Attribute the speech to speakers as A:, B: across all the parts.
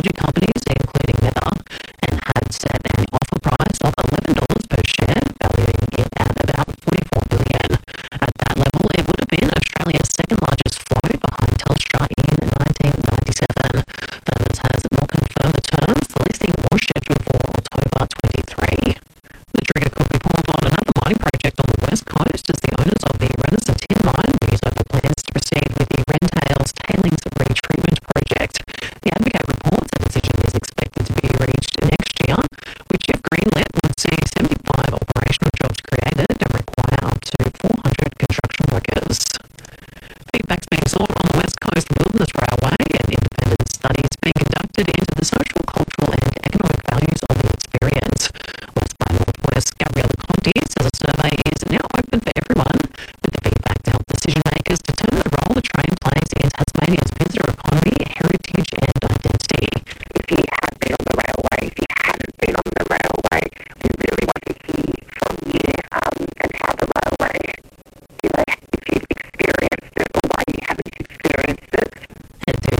A: technology companies, including Meta, and had set an offer price of $11 per share, valuing it at about $44 billion. At that level, it would have been Australia's second largest float behind Telstra in 1997. Firms has not confirmed the terms. The listing was scheduled for October 23. The trigger could be pulled on another mining project on the west coast as the owners of the Renison Tin Mine muse over plans to proceed with the Wrentales Tailings Retreatment Project. The Advocate reports a decision is expected to be reached next year, which, if greenlit, would see 75 operational jobs created and require up to 400 construction workers. Feedback's being sought on the West Coast Wilderness Railway, and independent studies being conducted into the social, cultural and economic values of the experience. West by Northwest Gabriella Conti says a survey is now open for everyone, with the feedback to help decision makers determine the role the train plays in Tasmania's visitor economy, heritage and identity.
B: If you have been on the railway, if you haven't been on the railway, we really want to hear from you and how the railway, if you've experienced it or why you haven't experienced it.
A: Head to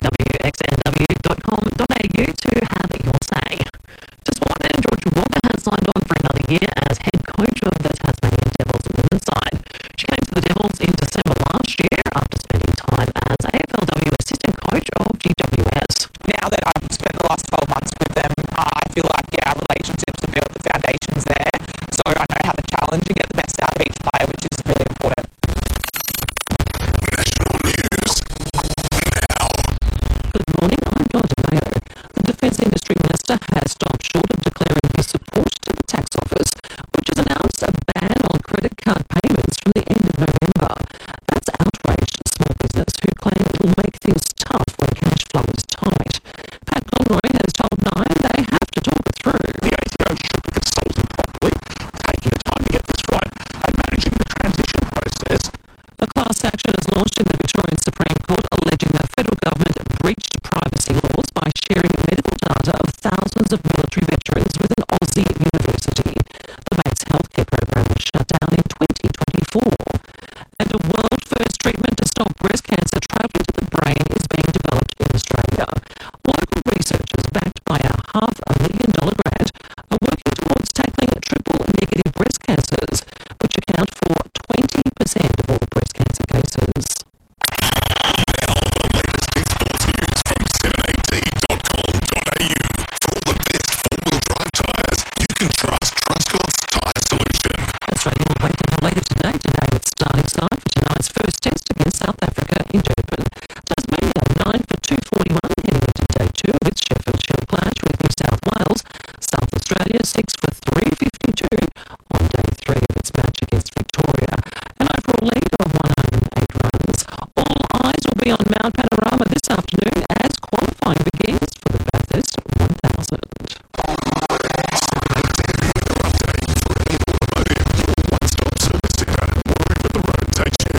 A: wxnw.com.au to have your say. To sport, and Georgia Walker has signed on for another year as head coach of the Tasmanian Devils women's side. She came to the Devils in December last year after spending time as AFLW assistant coach of GWS.
C: Now that I've spent the last 12 months with them, I feel like our relationships are built, the foundation's there, so I know how to challenge and get the best out of each player, which is really important.
D: National news now.
A: Good morning, I'm John DeMayo. The Defence Industry Minister has stopped short of declaring his support to the Tax Office, which has announced a ban on credit card payments from the end of November. That's outraged small business who claim it will make things tough when cash flow is tight. Pat Conroy has told Nine they have to talk it through.
D: The ATO should be consulted properly, taking the time to get this right, and managing the transition process.
A: A class action is launched in the Victorian Supreme Court alleging the federal government breached privacy laws by sharing medical data of thousands of military veterans with an Aussie university. The bank's healthcare program was shut down in 2024. And a world-first treatment to stop breast cancer travelling to the brain is being developed in Australia. Local researchers, backed by a $500,000 grant, are working towards tackling triple-negative breast cancers, which account for 20% of all breast cancer cases.
D: Now, the latest sports news from 7at.com.au. For all the best four-wheel drive tyres, you can trust Truscott's Tyre Solution.
A: Australia will wait until later today with starting side for tonight's first test against South Africa in Durban. Tasmania 9 for 241 heading into day 2 with Sheffield Shield clash with New South Wales. South Australia 6 for 352 on day 3 of its match against Victoria. An overall lead of 108 runs. All eyes will be on Mount Panorama this afternoon as qualifying begins for the Bathurst 1000.
D: One-stop service centre, wherever the road takes you.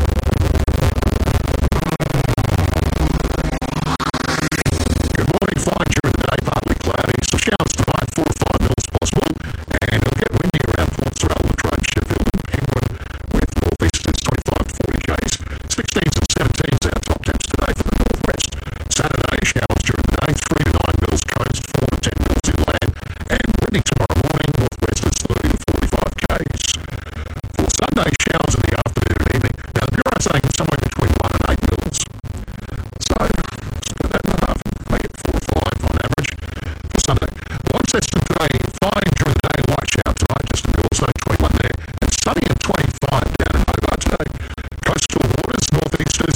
D: Good morning, fine during the day, partly cloudy. Some showers tonight, 4 or 5 mils possible, and it'll get windy around Port Sorell, Latrobe, Sheffield and Penguin, with northeasters 25 to 40 k's, 16s and 17s out top temps today for the northwest. Saturday, showers during the day, 3 to 9 mils coast, 4 to 10 mils inland, and windy tomorrow morning, northwesters 30 to 45 k's. For Sunday, showers in the afternoon and evening. Now, the Bureau's saying somewhere between 1 and 8 mils. So, split that in half and make it 4 or 5 on average for Sunday. Launceston today, fine during the day, light shower tonight, just in the also 21 there, and sunny at 25 down in Hobart today. Coastal waters, northeasters